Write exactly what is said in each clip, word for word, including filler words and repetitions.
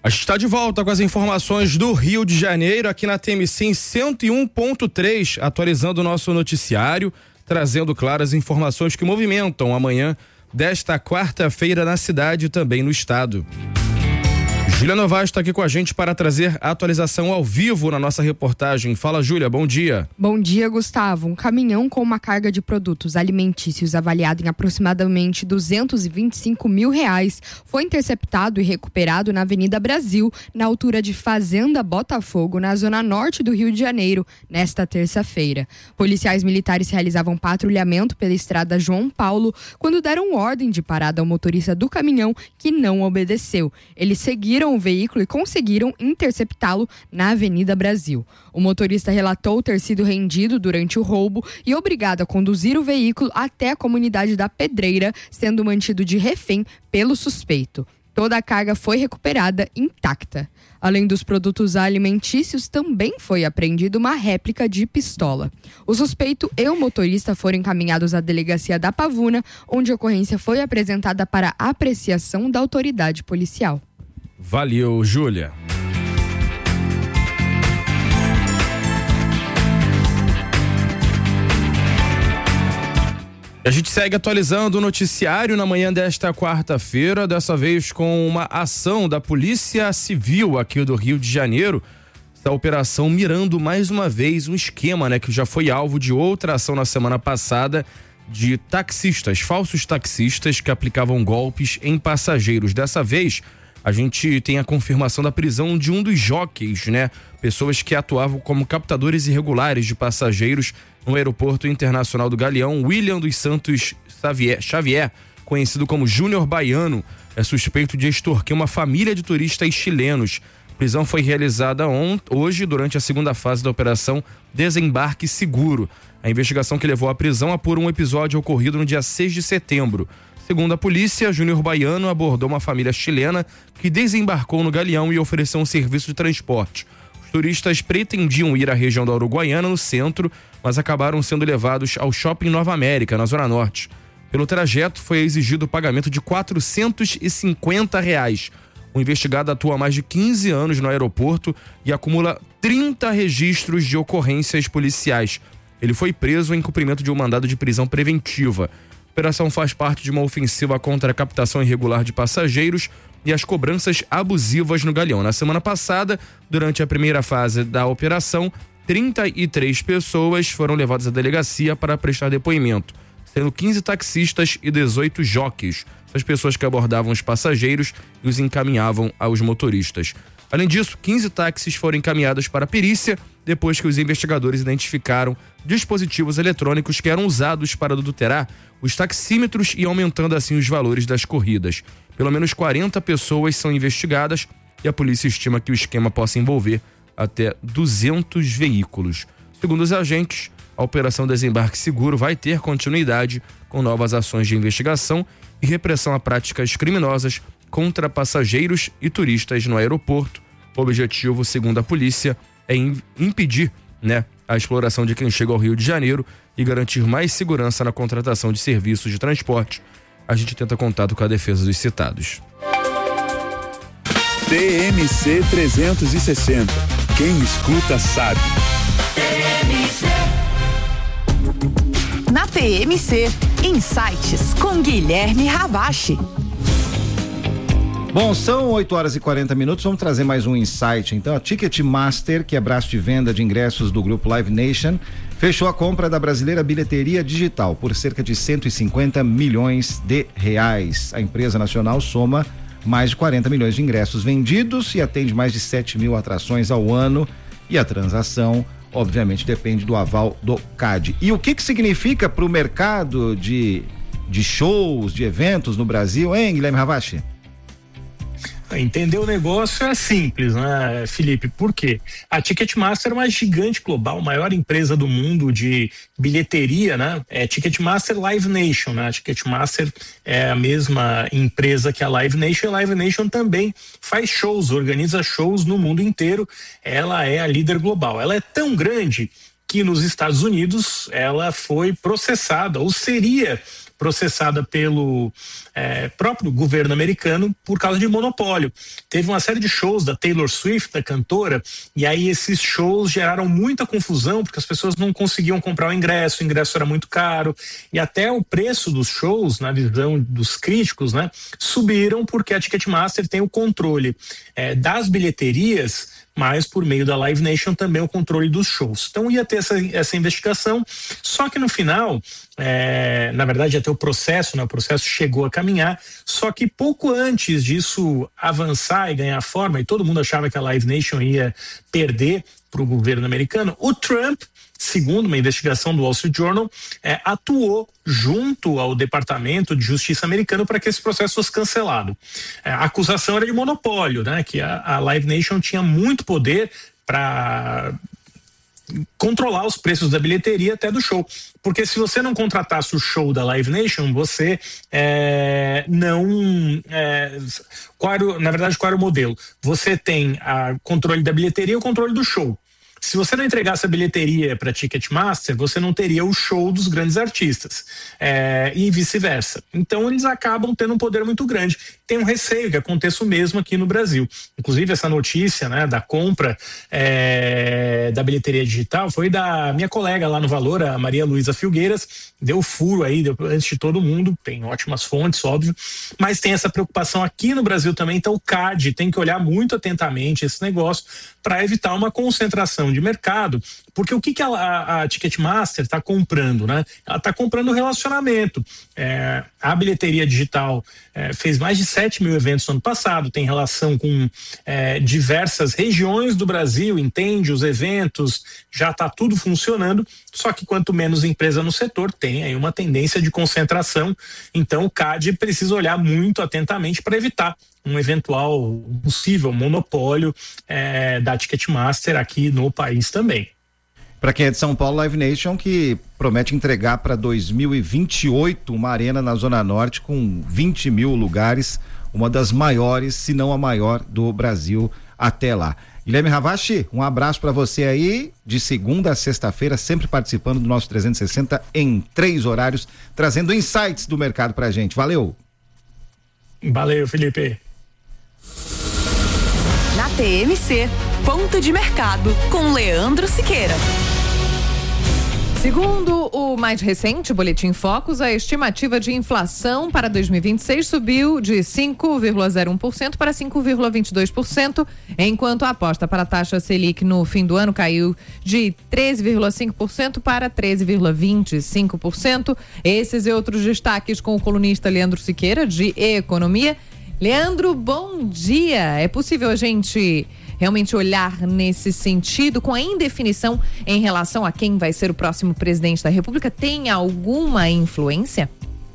A gente está de volta com as informações do Rio de Janeiro, aqui na T M C em cento e um ponto três, atualizando o nosso noticiário, trazendo claras informações que movimentam amanhã desta quarta-feira na cidade e também no estado. Júlia Novaes está aqui com a gente para trazer a atualização ao vivo na nossa reportagem. Fala, Júlia, bom dia. Bom dia, Gustavo. Um caminhão com uma carga de produtos alimentícios avaliado em aproximadamente duzentos e vinte e cinco mil reais foi interceptado e recuperado na Avenida Brasil, na altura de Fazenda Botafogo, na zona norte do Rio de Janeiro, nesta terça-feira. Policiais militares realizavam patrulhamento pela estrada João Paulo quando deram ordem de parada ao motorista do caminhão, que não obedeceu. Eles seguiram o veículo e conseguiram interceptá-lo na Avenida Brasil. O motorista relatou ter sido rendido durante o roubo e obrigado a conduzir o veículo até a comunidade da Pedreira, sendo mantido de refém pelo suspeito. Toda a carga foi recuperada intacta. Além dos produtos alimentícios, também foi apreendida uma réplica de pistola. O suspeito e o motorista foram encaminhados à delegacia da Pavuna, onde a ocorrência foi apresentada para apreciação da autoridade policial. Valeu, Júlia. A gente segue atualizando o noticiário na manhã desta quarta-feira, dessa vez com uma ação da Polícia Civil aqui do Rio de Janeiro. Essa operação mirando mais uma vez um esquema, né, que já foi alvo de outra ação na semana passada de taxistas, falsos taxistas que aplicavam golpes em passageiros. Dessa vez, a gente tem a confirmação da prisão de um dos jockeys, né? Pessoas que atuavam como captadores irregulares de passageiros no Aeroporto Internacional do Galeão. William dos Santos Xavier, Xavier conhecido como Júnior Baiano, é suspeito de extorquir uma família de turistas chilenos. A prisão foi realizada ont- hoje durante a segunda fase da Operação Desembarque Seguro. A investigação que levou à prisão apura um episódio ocorrido no dia seis de setembro. Segundo a polícia, Júnior Baiano abordou uma família chilena que desembarcou no Galeão e ofereceu um serviço de transporte. Os turistas pretendiam ir à região da Uruguaiana, no centro, mas acabaram sendo levados ao Shopping Nova América, na Zona Norte. Pelo trajeto, foi exigido o pagamento de quatrocentos e cinquenta reais. O investigado atua há mais de quinze anos no aeroporto e acumula trinta registros de ocorrências policiais. Ele foi preso em cumprimento de um mandado de prisão preventiva. A operação faz parte de uma ofensiva contra a captação irregular de passageiros e as cobranças abusivas no Galeão. Na semana passada, durante a primeira fase da operação, trinta e três pessoas foram levadas à delegacia para prestar depoimento, sendo quinze taxistas e dezoito jockeys, as pessoas que abordavam os passageiros e os encaminhavam aos motoristas. Além disso, quinze táxis foram encaminhados para a perícia depois que os investigadores identificaram dispositivos eletrônicos que eram usados para adulterar os taxímetros e aumentando assim os valores das corridas. Pelo menos quarenta pessoas são investigadas e a polícia estima que o esquema possa envolver até duzentos veículos. Segundo os agentes, a Operação Desembarque Seguro vai ter continuidade com novas ações de investigação e repressão a práticas criminosas contra passageiros e turistas no aeroporto. O objetivo, segundo a polícia, é impedir, né, a exploração de quem chega ao Rio de Janeiro e garantir mais segurança na contratação de serviços de transporte. A gente tenta contato com a defesa dos citados. T M C trezentos e sessenta. Quem escuta sabe. Na T M C, Insights com Guilherme Ravache. Bom, são oito horas e quarenta minutos, vamos trazer mais um insight. Então, a Ticketmaster, que é braço de venda de ingressos do grupo Live Nation, fechou a compra da brasileira Bilheteria Digital por cerca de cento e cinquenta milhões de reais. A empresa nacional soma mais de quarenta milhões de ingressos vendidos e atende mais de sete mil atrações ao ano, e a transação, obviamente, depende do aval do C A D. E o que que significa para o mercado de, de shows, de eventos no Brasil, hein, Guilherme Ravache? Entender o negócio é simples, né, Felipe? Por quê? A Ticketmaster é uma gigante global, maior empresa do mundo de bilheteria, né? É Ticketmaster Live Nation, né? A Ticketmaster é a mesma empresa que a Live Nation, e a Live Nation também faz shows, organiza shows no mundo inteiro. Ela é a líder global. Ela é tão grande que nos Estados Unidos ela foi processada, ou seria processada pelo é, próprio governo americano por causa de monopólio. Teve uma série de shows da Taylor Swift, da cantora, e aí esses shows geraram muita confusão porque as pessoas não conseguiam comprar o ingresso, o ingresso era muito caro e até o preço dos shows, na visão dos críticos, né, subiram porque a Ticketmaster tem o controle é, das bilheterias, mas por meio da Live Nation também o controle dos shows. Então ia ter essa, essa investigação, só que no final, é, na verdade ia ter o processo, né? O processo chegou a caminhar, só que pouco antes disso avançar e ganhar forma, e todo mundo achava que a Live Nation ia perder para o governo americano, o Trump, segundo uma investigação do Wall Street Journal, é, atuou junto ao Departamento de Justiça americano para que esse processo fosse cancelado. É, a acusação era de monopólio, né? Que a, a Live Nation tinha muito poder para controlar os preços da bilheteria até do show, porque se você não contratasse o show da Live Nation, você é, não é, qual era, na verdade qual era o modelo? Você tem o controle da bilheteria e o controle do show. Se você não entregasse a bilheteria para Ticketmaster, você não teria o show dos grandes artistas, é, e vice-versa. Então eles acabam tendo um poder muito grande. Tem um receio que aconteça o mesmo aqui no Brasil. Inclusive essa notícia, né, da compra é, da bilheteria digital foi da minha colega lá no Valor, a Maria Luísa Filgueiras, deu furo aí, deu antes de todo mundo, tem ótimas fontes, óbvio, mas tem essa preocupação aqui no Brasil também, então o C A D tem que olhar muito atentamente esse negócio para evitar uma concentração de mercado, porque o que, que a, a, a Ticketmaster está comprando, né? Ela está comprando relacionamento. É, a bilheteria digital é, fez mais de sete mil eventos no ano passado, tem relação com é, diversas regiões do Brasil, entende os eventos, já está tudo funcionando, só que quanto menos empresa no setor, tem aí uma tendência de concentração, então o C A D precisa olhar muito atentamente para evitar um eventual possível monopólio é, da Ticketmaster aqui no país também. Para quem é de São Paulo, Live Nation, que promete entregar para dois mil e vinte e oito uma arena na Zona Norte com vinte mil lugares, uma das maiores, se não a maior do Brasil até lá. Guilherme Ravache, um abraço para você aí, de segunda a sexta-feira, sempre participando do nosso trezentos e sessenta em três horários, trazendo insights do mercado pra gente. Valeu! Valeu, Felipe! Na T M C, ponto de mercado com Leandro Siqueira. Segundo o mais recente Boletim Focus, a estimativa de inflação para dois mil e vinte e seis subiu de cinco vírgula zero um por cento para cinco vírgula vinte e dois por cento, enquanto a aposta para a taxa Selic no fim do ano caiu de treze vírgula cinco por cento para treze vírgula vinte e cinco por cento. Esses e outros destaques com o colunista Leandro Siqueira, de Economia. Leandro, bom dia. É possível a gente realmente olhar nesse sentido, com a indefinição em relação a quem vai ser o próximo presidente da República? Tem alguma influência?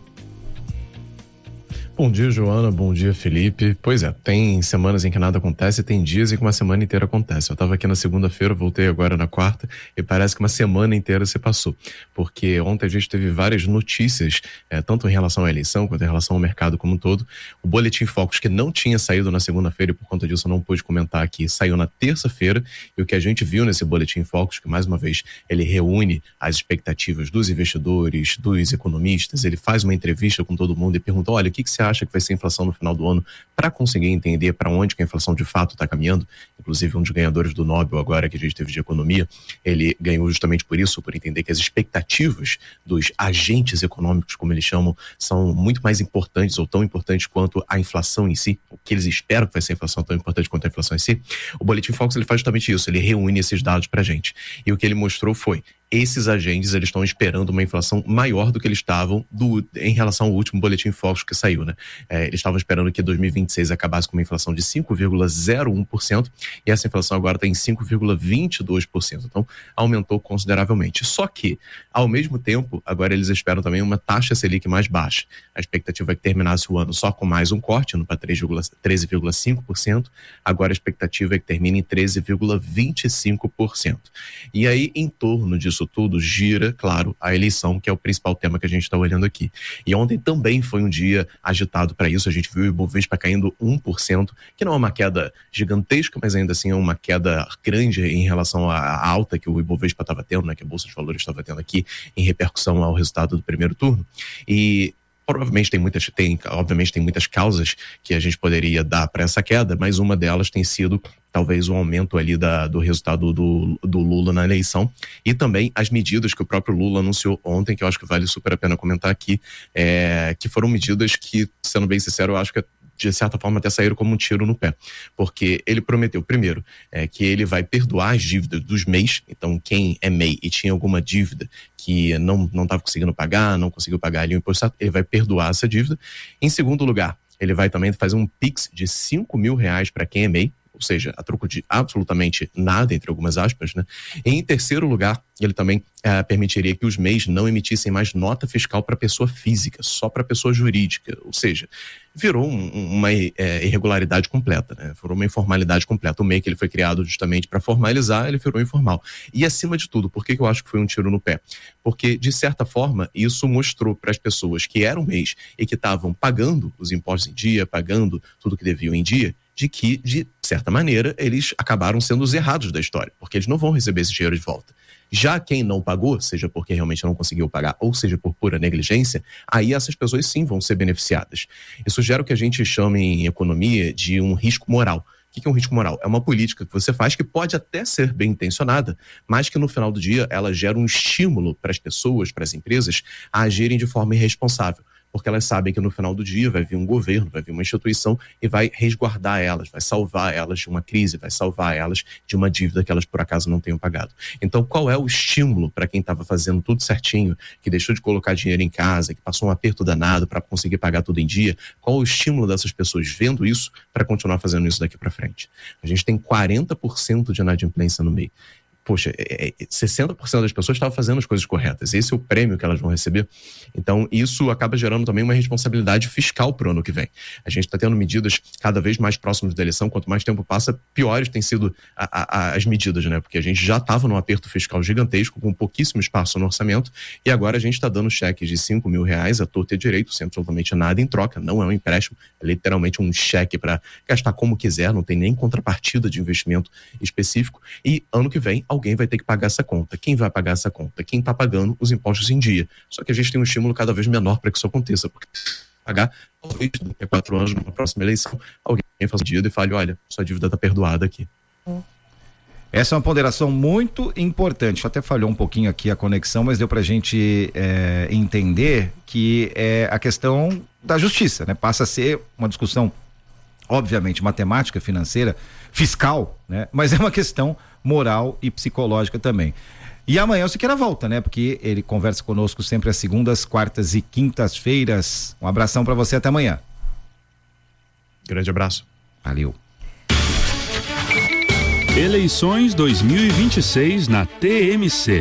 Bom dia, Joana. Bom dia, Felipe. Pois é, tem semanas em que nada acontece, tem dias em que uma semana inteira acontece. Eu estava aqui na segunda-feira, voltei agora na quarta e parece que uma semana inteira se passou. Porque ontem a gente teve várias notícias, é, tanto em relação à eleição quanto em relação ao mercado como um todo. O Boletim Focus, que não tinha saído na segunda-feira e por conta disso eu não pude comentar aqui, saiu na terça-feira. E o que a gente viu nesse Boletim Focus, que mais uma vez ele reúne as expectativas dos investidores, dos economistas, ele faz uma entrevista com todo mundo e pergunta, olha, o que, que você acha que vai ser a inflação no final do ano, para conseguir entender para onde que a inflação de fato está caminhando. Inclusive um dos ganhadores do Nobel agora que a gente teve de economia, ele ganhou justamente por isso, por entender que as expectativas dos agentes econômicos, como eles chamam, são muito mais importantes ou tão importantes quanto a inflação em si, o que eles esperam que vai ser a inflação tão importante quanto a inflação em si. O Boletim Focus ele faz justamente isso, ele reúne esses dados para a gente. E o que ele mostrou foi, esses agentes eles estão esperando uma inflação maior do que eles estavam do, em relação ao último Boletim Focus que saiu, né? É, eles estavam esperando que dois mil e vinte e seis acabasse com uma inflação de cinco vírgula zero um por cento e essa inflação agora está em cinco vírgula vinte e dois por cento. Então, aumentou consideravelmente. Só que, ao mesmo tempo, agora eles esperam também uma taxa Selic mais baixa. A expectativa é que terminasse o ano só com mais um corte, indo para treze vírgula cinco por cento. Agora a expectativa é que termine em treze vírgula vinte e cinco por cento. E aí, em torno disso disso tudo gira, claro, a eleição, que é o principal tema que a gente está olhando aqui. E ontem também foi um dia agitado para isso. A gente viu o Ibovespa caindo um por cento, que não é uma queda gigantesca, mas ainda assim é uma queda grande em relação à alta que o Ibovespa estava tendo, né, que a Bolsa de Valores estava tendo aqui, em repercussão ao resultado do primeiro turno. E provavelmente tem muitas, tem, obviamente tem muitas causas que a gente poderia dar para essa queda, mas uma delas tem sido talvez o aumento ali da, do resultado do, do Lula na eleição e também as medidas que o próprio Lula anunciou ontem, que eu acho que vale super a pena comentar aqui, é, que foram medidas que, sendo bem sincero, eu acho que de certa forma até saíram como um tiro no pé, porque ele prometeu, primeiro, é, que ele vai perdoar as dívidas dos M E Is. Então quem é M E I e tinha alguma dívida que não não estava conseguindo pagar, não conseguiu pagar ali o imposto, ele vai perdoar essa dívida. Em segundo lugar, ele vai também fazer um Pix de cinco mil reais para quem é M E I, ou seja, a troco de absolutamente nada, entre algumas aspas, né? E em terceiro lugar, ele também é, permitiria que os M E Is não emitissem mais nota fiscal para pessoa física, só para pessoa jurídica, ou seja, virou um, uma é, irregularidade completa, né? Virou uma informalidade completa. O M E I, que ele foi criado justamente para formalizar, ele virou informal. E acima de tudo, por que eu acho que foi um tiro no pé? Porque, de certa forma, isso mostrou para as pessoas que eram M E Is e que estavam pagando os impostos em dia, pagando tudo que deviam em dia, de que, de certa maneira, eles acabaram sendo os errados da história, porque eles não vão receber esse dinheiro de volta. Já quem não pagou, seja porque realmente não conseguiu pagar, ou seja por pura negligência, aí essas pessoas sim vão ser beneficiadas. Isso gera o que a gente chama em economia de um risco moral. O que é um risco moral? É uma política que você faz que pode até ser bem intencionada, mas que no final do dia ela gera um estímulo para as pessoas, para as empresas, a agirem de forma irresponsável. Porque elas sabem que no final do dia vai vir um governo, vai vir uma instituição e vai resguardar elas, vai salvar elas de uma crise, vai salvar elas de uma dívida que elas por acaso não tenham pagado. Então qual é o estímulo para quem estava fazendo tudo certinho, que deixou de colocar dinheiro em casa, que passou um aperto danado para conseguir pagar tudo em dia? Qual é o estímulo dessas pessoas vendo isso para continuar fazendo isso daqui para frente? A gente tem quarenta por cento de inadimplência no meio. Poxa, sessenta por cento das pessoas estavam fazendo as coisas corretas. Esse é o prêmio que elas vão receber. Então, isso acaba gerando também uma responsabilidade fiscal para o ano que vem. A gente está tendo medidas cada vez mais próximas da eleição. Quanto mais tempo passa, piores têm sido a, a, as medidas, né? Porque a gente já estava num aperto fiscal gigantesco, com pouquíssimo espaço no orçamento, e agora a gente está dando cheques de cinco mil reais a torta e direito, sem absolutamente nada em troca. Não é um empréstimo, é literalmente um cheque para gastar como quiser, não tem nem contrapartida de investimento específico. E ano que vem, alguém vai ter que pagar essa conta. Quem vai pagar essa conta? Quem está pagando os impostos em dia. Só que a gente tem um estímulo cada vez menor para que isso aconteça, porque pagar, talvez daqui a quatro anos, numa próxima eleição, alguém faça um pedido e fale, olha, sua dívida está perdoada aqui. Essa é uma ponderação muito importante. Até falhou um pouquinho aqui a conexão, mas deu para a gente é, entender que é a questão da justiça, né? Passa a ser uma discussão, obviamente, matemática, financeira, fiscal, né? Mas é uma questão moral e psicológica também. E amanhã o Siqueira volta, né? Porque ele conversa conosco sempre às segundas, quartas e quintas-feiras. Um abração para você, até amanhã. Grande abraço. Valeu. Eleições dois mil e vinte e seis na T M C.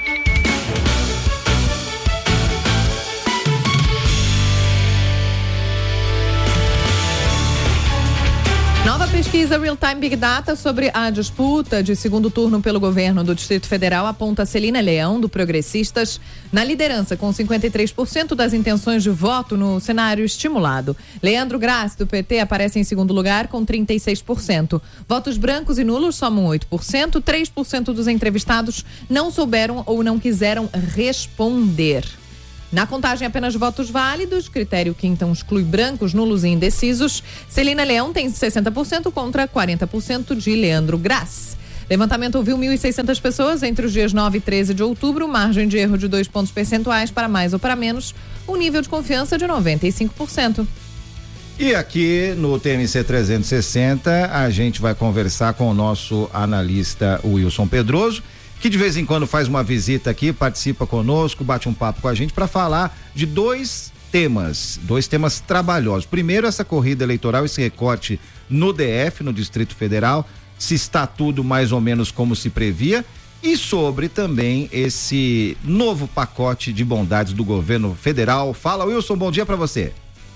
Nova pesquisa Real Time Big Data sobre a disputa de segundo turno pelo governo do Distrito Federal aponta Celina Leão, do Progressistas, na liderança com cinquenta e três por cento das intenções de voto no cenário estimulado. Leandro Grassi, do P T, aparece em segundo lugar com trinta e seis por cento. Votos brancos e nulos somam oito por cento. três por cento dos entrevistados não souberam ou não quiseram responder. Na contagem apenas de votos válidos, critério que então exclui brancos, nulos e indecisos, Celina Leão tem sessenta por cento contra quarenta por cento de Leandro Grassi. Levantamento ouviu mil e seiscentas pessoas entre os dias nove e treze de outubro, margem de erro de dois pontos percentuais para mais ou para menos, um nível de confiança de noventa e cinco por cento. E aqui no T M C trezentos e sessenta a gente vai conversar com o nosso analista Wilson Pedroso, que de vez em quando faz uma visita aqui, participa conosco, bate um papo com a gente para falar de dois temas, dois temas trabalhosos. Primeiro, essa corrida eleitoral, esse recorte no D F, no Distrito Federal, se está tudo mais ou menos como se previa, e sobre também esse novo pacote de bondades do governo federal. Fala, Wilson, bom dia para você.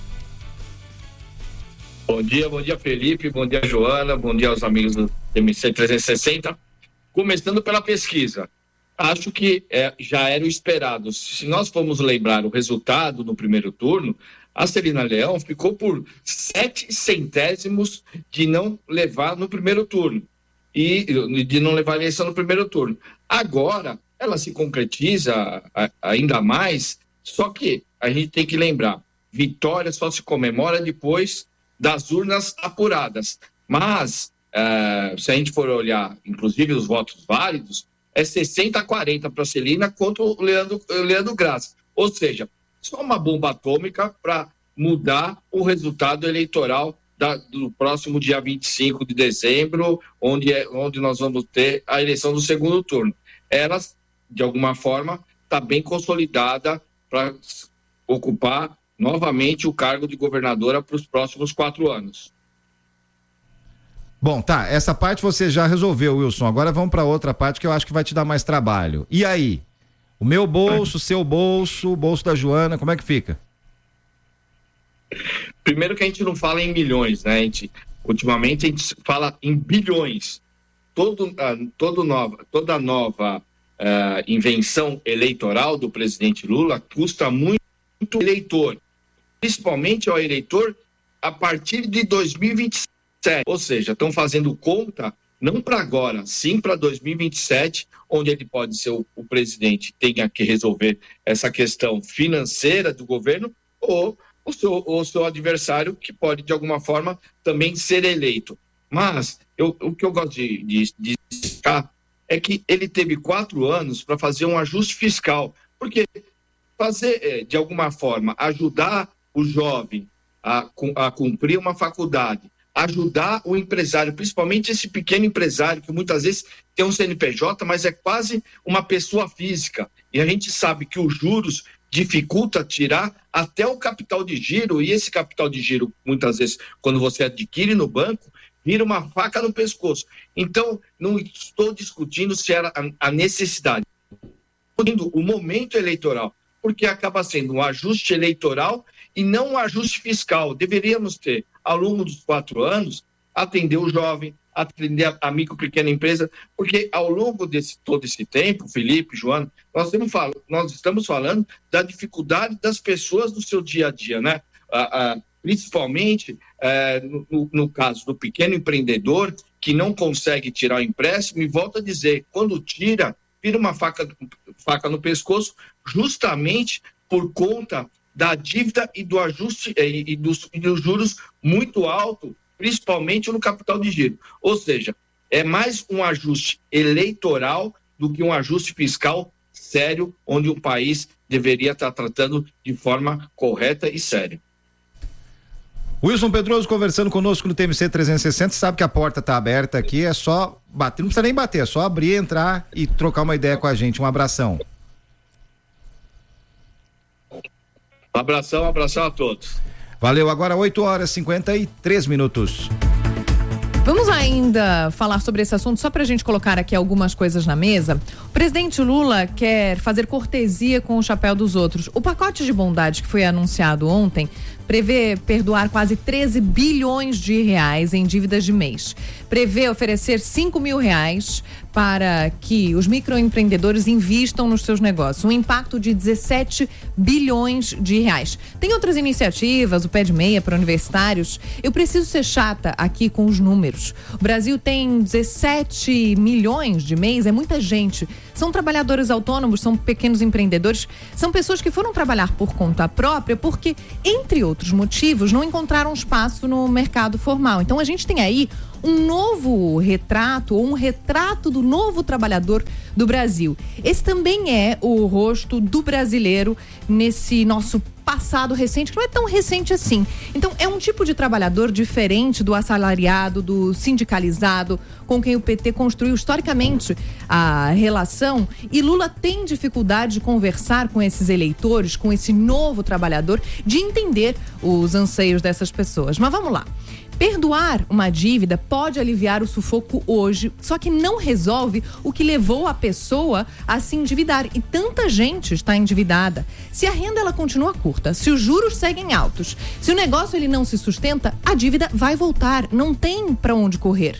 Bom dia, bom dia, Felipe, bom dia, Joana, bom dia aos amigos do T M C trezentos e sessenta. Começando pela pesquisa, Acho que é, já era o esperado. Se nós formos lembrar o resultado no primeiro turno, a Celina Leão ficou por sete centésimos de não levar no primeiro turno. E de não levar a eleição no primeiro turno. Agora, ela se concretiza ainda mais, só que a gente tem que lembrar, vitória só se comemora depois das urnas apuradas. Mas, uh, se a gente for olhar, inclusive, os votos válidos, é sessenta a quarenta para a Celina contra o Leandro, o Leandro Graça. Ou seja, só uma bomba atômica para mudar o resultado eleitoral da, do próximo dia vinte e cinco de dezembro, onde, é, onde nós vamos ter a eleição do segundo turno. Ela, de alguma forma, está bem consolidada para ocupar novamente o cargo de governadora para os próximos quatro anos. Bom, tá, essa parte você já resolveu, Wilson. Agora vamos para outra parte que eu acho que vai te dar mais trabalho. E aí? O meu bolso, o seu bolso, o bolso da Joana, como é que fica? Primeiro que a gente não fala em milhões, né? A gente, ultimamente a gente fala em bilhões. Todo, uh, todo nova, toda nova uh, invenção eleitoral do presidente Lula custa muito ao eleitor. Principalmente ao eleitor a partir de dois mil e vinte e sete. Ou seja, estão fazendo conta não para agora, sim para dois mil e vinte e sete, onde ele pode ser o, o presidente, tenha que resolver essa questão financeira do governo, ou o seu, o seu adversário, que pode, de alguma forma, também ser eleito. Mas eu, o que eu gosto de, de, de destacar é que ele teve quatro anos para fazer um ajuste fiscal, porque fazer, de alguma forma, ajudar o jovem a, a cumprir uma faculdade, ajudar o empresário, principalmente esse pequeno empresário que muitas vezes tem um C N P J, mas é quase uma pessoa física. E a gente sabe que os juros dificulta tirar até o capital de giro, e esse capital de giro, muitas vezes, quando você adquire no banco, vira uma faca no pescoço. Então, não estou discutindo se era a necessidade, o momento eleitoral, porque acaba sendo um ajuste eleitoral e não um ajuste fiscal. Deveríamos ter, ao longo dos quatro anos, atender o jovem, atender a micro e pequena empresa, porque ao longo desse todo esse tempo, Felipe, Joana, nós estamos falando, nós estamos falando da dificuldade das pessoas no seu dia a dia, né? Ah, ah, principalmente eh, no, no caso do pequeno empreendedor que não consegue tirar o empréstimo, e volta a dizer, quando tira, vira uma faca, faca no pescoço, justamente por conta da dívida e do ajuste e, e, dos, e dos juros muito altos, principalmente no capital de giro. Ou seja, é mais um ajuste eleitoral do que um ajuste fiscal sério, onde o país deveria estar tratando de forma correta e séria. Wilson Pedroso conversando conosco no T M C trezentos e sessenta, sabe que a porta está aberta aqui, é só bater, não precisa nem bater, é só abrir, entrar e trocar uma ideia com a gente. Um abração. Um abração, um abração a todos. Valeu, agora oito horas e cinquenta e três minutos. Vamos ainda falar sobre esse assunto, só para a gente colocar aqui algumas coisas na mesa. O presidente Lula quer fazer cortesia com o chapéu dos outros. O pacote de bondade que foi anunciado ontem prevê perdoar quase treze bilhões de reais em dívidas de mês. Prevê oferecer cinco mil reais para que os microempreendedores invistam nos seus negócios. Um impacto de dezessete bilhões de reais. Tem outras iniciativas, o pé de meia para universitários. Eu preciso ser chata aqui com os números. O Brasil tem dezessete milhões de mês, é muita gente. São trabalhadores autônomos, são pequenos empreendedores, são pessoas que foram trabalhar por conta própria porque, entre outros motivos, não encontraram espaço no mercado formal. Então a gente tem aí um novo retrato, ou um retrato do novo trabalhador do Brasil. Esse também é o rosto do brasileiro nesse nosso passado recente, que não é tão recente assim. Então, é um tipo de trabalhador diferente do assalariado, do sindicalizado, com quem o P T construiu historicamente a relação, e Lula tem dificuldade de conversar com esses eleitores, com esse novo trabalhador, de entender os anseios dessas pessoas. Mas vamos lá. Perdoar uma dívida pode aliviar o sufoco hoje, só que não resolve o que levou a pessoa a se endividar. E tanta gente está endividada. Se a renda ela continua curta, se os juros seguem altos, se o negócio ele não se sustenta, a dívida vai voltar, não tem para onde correr.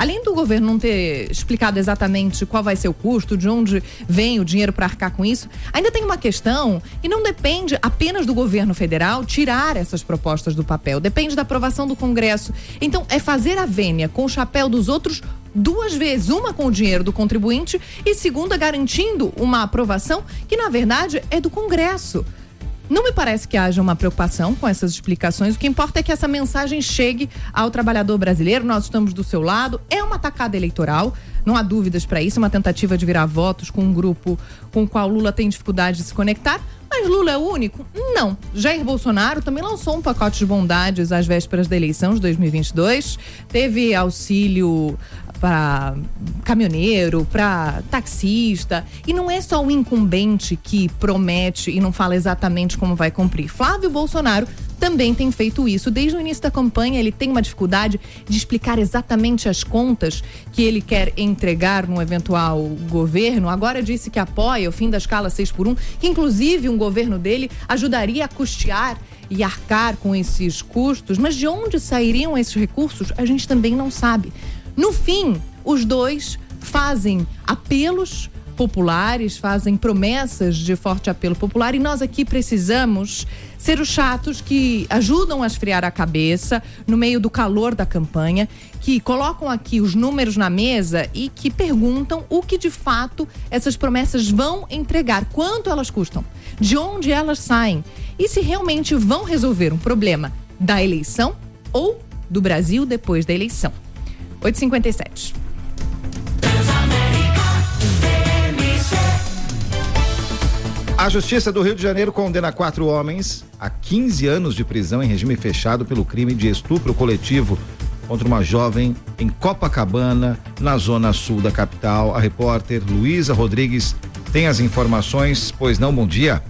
além do governo não ter explicado exatamente qual vai ser o custo, de onde vem o dinheiro para arcar com isso, ainda tem uma questão que não depende apenas do governo federal tirar essas propostas do papel, depende da aprovação do Congresso. Então, é fazer a vênia com o chapéu dos outros duas vezes, uma com o dinheiro do contribuinte e segunda garantindo uma aprovação que, na verdade, é do Congresso. Não me parece que haja uma preocupação com essas explicações. O que importa é que essa mensagem chegue ao trabalhador brasileiro. Nós estamos do seu lado. É uma tacada eleitoral, não há dúvidas para isso. É uma tentativa de virar votos com um grupo com o qual Lula tem dificuldade de se conectar. Mas Lula é o único? Não. Jair Bolsonaro também lançou um pacote de bondades às vésperas da eleição de dois mil e vinte e dois. Teve auxílio para caminhoneiro, para taxista. E não é só o incumbente que promete e não fala exatamente como vai cumprir. Flávio Bolsonaro também tem feito isso. Desde o início da campanha, ele tem uma dificuldade de explicar exatamente as contas que ele quer entregar no eventual governo. Agora disse que apoia o fim da escala seis por um, que inclusive um governo dele ajudaria a custear e arcar com esses custos. Mas de onde sairiam esses recursos, a gente também não sabe. No fim, os dois fazem apelos populares, fazem promessas de forte apelo popular, e nós aqui precisamos ser os chatos que ajudam a esfriar a cabeça no meio do calor da campanha, que colocam aqui os números na mesa e que perguntam o que de fato essas promessas vão entregar, quanto elas custam, de onde elas saem e se realmente vão resolver um problema da eleição ou do Brasil depois da eleição. oito e cinquenta e sete. A Justiça do Rio de Janeiro condena quatro homens a quinze anos de prisão em regime fechado pelo crime de estupro coletivo contra uma jovem em Copacabana, na zona sul da capital. A repórter Luísa Rodrigues tem as informações. Pois não, bom dia.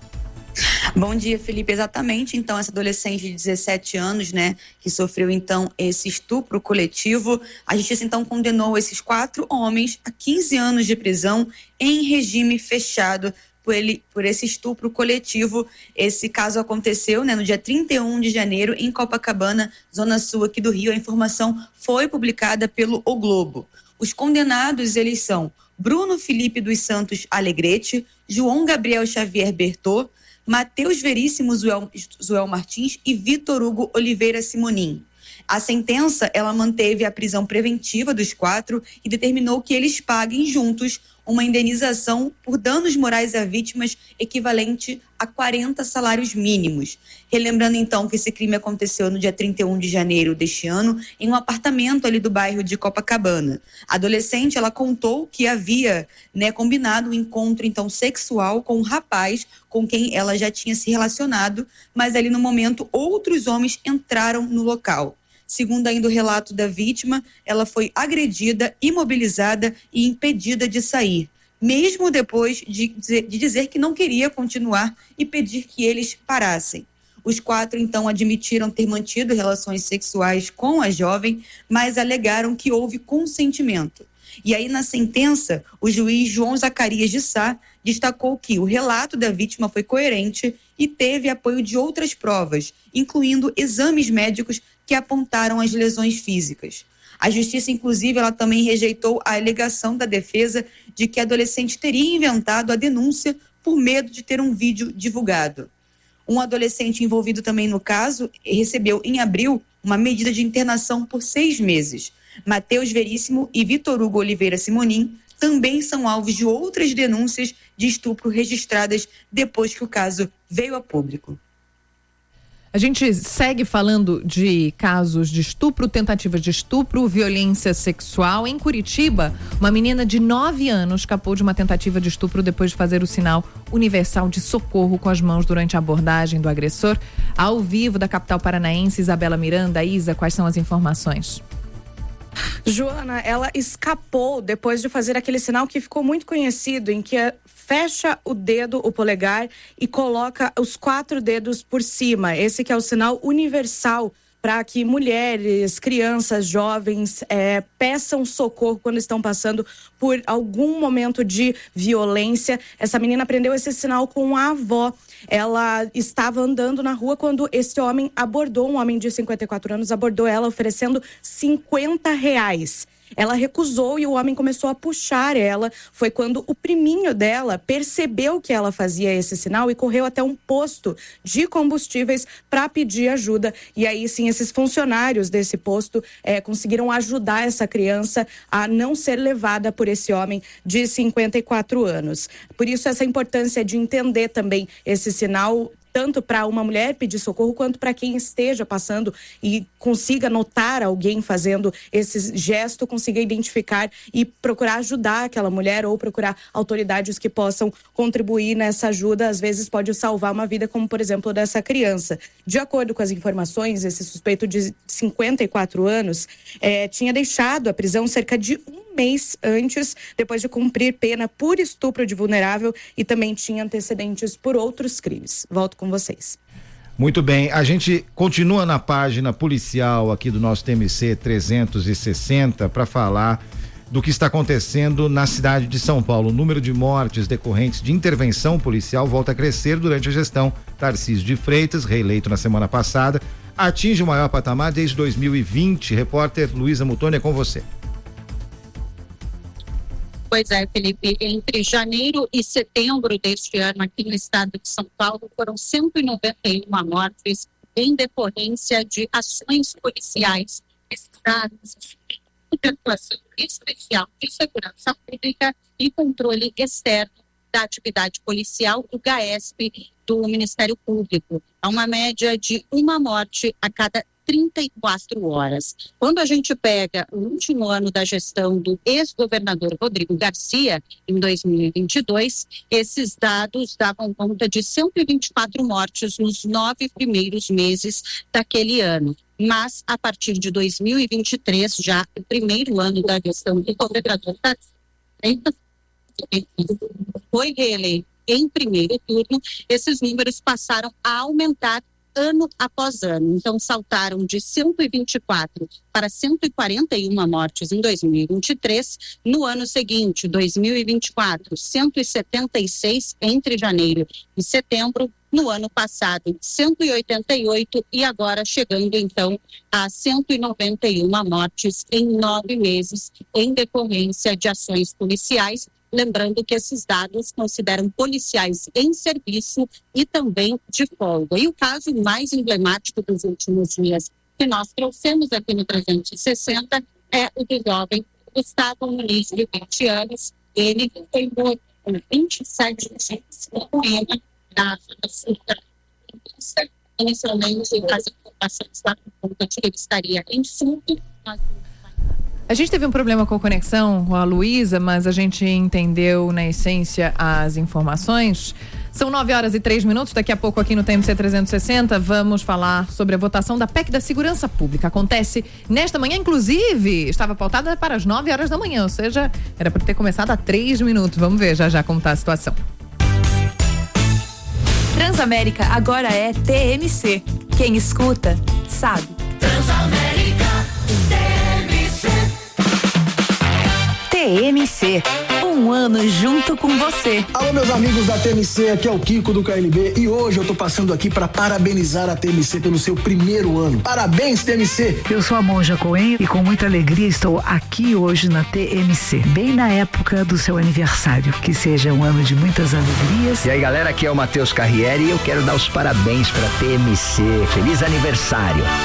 Bom dia, Felipe. Exatamente. Então, essa adolescente de dezessete anos, né, que sofreu então esse estupro coletivo, a justiça então condenou esses quatro homens a quinze anos de prisão em regime fechado por ele, por esse estupro coletivo. Esse caso aconteceu, né, no dia trinta e um de janeiro em Copacabana, zona sul aqui do Rio. A informação foi publicada pelo O Globo. Os condenados, eles são Bruno Felipe dos Santos Alegrete, João Gabriel Xavier Bertô, Matheus Veríssimo Zuel, Zuel Martins e Vitor Hugo Oliveira Simonim. A sentença, ela manteve a prisão preventiva dos quatro e determinou que eles paguem juntos uma indenização por danos morais a vítimas equivalente a quarenta salários mínimos. Relembrando então que esse crime aconteceu no dia trinta e um de janeiro deste ano, em um apartamento ali do bairro de Copacabana. A adolescente, ela contou que havia, né, combinado um encontro então sexual com um rapaz com quem ela já tinha se relacionado, mas ali no momento outros homens entraram no local. Segundo ainda o relato da vítima, ela foi agredida, imobilizada e impedida de sair, mesmo depois de, de dizer que não queria continuar e pedir que eles parassem. Os quatro, então, admitiram ter mantido relações sexuais com a jovem, mas alegaram que houve consentimento. E aí, na sentença, o juiz João Zacarias de Sá destacou que o relato da vítima foi coerente e teve apoio de outras provas, incluindo exames médicos que apontaram as lesões físicas. A justiça, inclusive, ela também rejeitou a alegação da defesa de que a adolescente teria inventado a denúncia por medo de ter um vídeo divulgado. Um adolescente envolvido também no caso recebeu, em abril, uma medida de internação por seis meses. Matheus Veríssimo e Vitor Hugo Oliveira Simonim também são alvos de outras denúncias de estupro registradas depois que o caso veio a público. A gente segue falando de casos de estupro, tentativas de estupro, violência sexual. Em Curitiba, uma menina de nove anos escapou de uma tentativa de estupro depois de fazer o sinal universal de socorro com as mãos durante a abordagem do agressor. Ao vivo da capital paranaense, Isabela Miranda. Isa, quais são as informações? Joana, ela escapou depois de fazer aquele sinal que ficou muito conhecido, em que fecha o dedo, o polegar, e coloca os quatro dedos por cima. Esse que é o sinal universal para que mulheres, crianças, jovens é, peçam socorro quando estão passando por algum momento de violência. Essa menina aprendeu esse sinal com a avó. Ela estava andando na rua quando esse homem abordou, um homem de cinquenta e quatro anos, abordou ela oferecendo cinquenta reais. Ela recusou e o homem começou a puxar ela. Foi quando o priminho dela percebeu que ela fazia esse sinal e correu até um posto de combustíveis para pedir ajuda. E aí sim, esses funcionários desse posto é, conseguiram ajudar essa criança a não ser levada por esse homem de cinquenta e quatro anos. Por isso, essa importância de entender também esse sinal, tanto para uma mulher pedir socorro, quanto para quem esteja passando e consiga notar alguém fazendo esse gesto, consiga identificar e procurar ajudar aquela mulher ou procurar autoridades que possam contribuir nessa ajuda. Às vezes pode salvar uma vida, como por exemplo dessa criança. De acordo com as informações, esse suspeito de cinquenta e quatro anos eh, tinha deixado a prisão cerca de um mês antes, depois de cumprir pena por estupro de vulnerável, e também tinha antecedentes por outros crimes. Volto com vocês. Muito bem, a gente continua na página policial aqui do nosso T M C trezentos e sessenta para falar do que está acontecendo na cidade de São Paulo. O número de mortes decorrentes de intervenção policial volta a crescer durante a gestão Tarcísio de Freitas, reeleito na semana passada, atinge o maior patamar desde dois mil e vinte. Repórter Luísa Mutoni, é com você. Pois é, Felipe, entre janeiro e setembro deste ano aqui no estado de São Paulo foram cento e noventa e uma mortes em decorrência de ações policiais. Esses dados de atuação especial de segurança pública e controle externo da atividade policial do GAESP do Ministério Público. Há uma média de uma morte a cada trinta e quatro horas. Quando a gente pega o último ano da gestão do ex-governador Rodrigo Garcia, em dois mil e vinte e dois, esses dados davam conta de cento e vinte e quatro mortes nos nove primeiros meses daquele ano. Mas, a partir de dois mil e vinte e três, já o primeiro ano da gestão do governador Garcia, foi reeleito em primeiro turno, esses números passaram a aumentar ano após ano. Então, saltaram de cento e vinte e quatro para cento e quarenta e uma mortes em dois mil e vinte e três. No ano seguinte, dois mil e vinte e quatro, cento e setenta e seis entre janeiro e setembro. No ano passado, cento e oitenta e oito e agora chegando, então, a cento e noventa e uma mortes em nove meses em decorrência de ações policiais. Lembrando que esses dados consideram policiais em serviço e também de folga. E o caso mais emblemático dos últimos dias que nós trouxemos aqui no trezentos e sessenta é o do jovem Gustavo Muniz, de vinte anos. Ele foi morto com vinte e sete dias com ele da surta. Inicialmente, as informações lá por conta de que ele estaria em surto. A gente teve um problema com a conexão com a Luísa, mas a gente entendeu na essência as informações. São nove horas e três minutos, daqui a pouco aqui no T M C trezentos e sessenta vamos falar sobre a votação da P E C da Segurança Pública. Acontece nesta manhã, inclusive, estava pautada para as nove horas da manhã, ou seja, era para ter começado há três minutos. Vamos ver já já como está a situação. Transamérica agora é T M C. Quem escuta, sabe. Transamérica, T M C. T M C, um ano junto com você. Alô, meus amigos da T M C, aqui é o Kiko do K L B e hoje eu tô passando aqui para parabenizar a T M C pelo seu primeiro ano. Parabéns, T M C! Eu sou a Monja Coen e com muita alegria estou aqui hoje na T M C, bem na época do seu aniversário. Que seja um ano de muitas alegrias. E aí, galera, aqui é o Matheus Carriere e eu quero dar os parabéns para a T M C. Feliz aniversário!